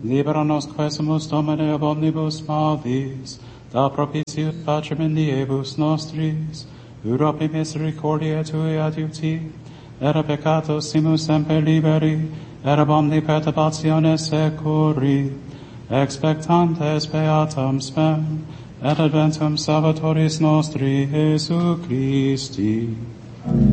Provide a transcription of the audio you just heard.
Libera nos quesumus Domine ab omnibus maldis, da propitius pacem in diebus nostris, uropi misericordiae Tui adiuti, et a peccato simus semper liberi, et ab omni perturbatione securi, expectantes beatam spem, et adventum Salvatoris nostri Jesu Christi.